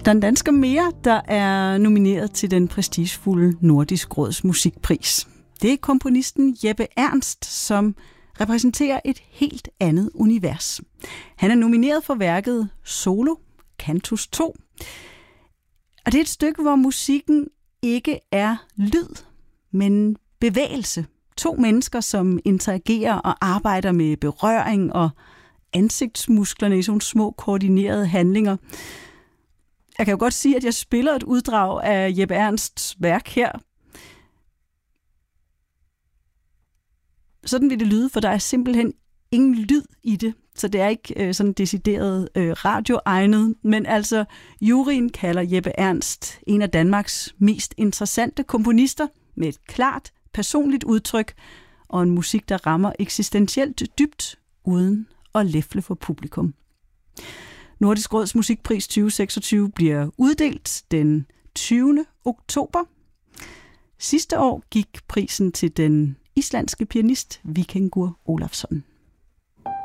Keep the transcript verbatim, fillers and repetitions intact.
Der er en dansker mere, der er nomineret til den prestigefulde Nordisk Råds musikpris. Det er komponisten Jeppe Ernst, som repræsenterer et helt andet univers. Han er nomineret for værket Solo, Cantus to. Og det er et stykke, hvor musikken ikke er lyd, men bevægelse. To mennesker, som interagerer og arbejder med berøring og ansigtsmusklerne i sådan små koordinerede handlinger. Jeg kan jo godt sige, at jeg spiller et uddrag af Jeppe Ernsts værk her. Sådan vil det lyde, for der er simpelthen ingen lyd i det, så det er ikke øh, sådan decideret øh, radioegnet. Men altså, juryen kalder Jeppe Ernst en af Danmarks mest interessante komponister med et klart, personligt udtryk og en musik, der rammer eksistentielt dybt uden at læfle for publikum. Nordisk Råds Musikpris tyve seksogtyve bliver uddelt den tyvende oktober. Sidste år gik prisen til den islandske pianist Víkingur Ólafsson.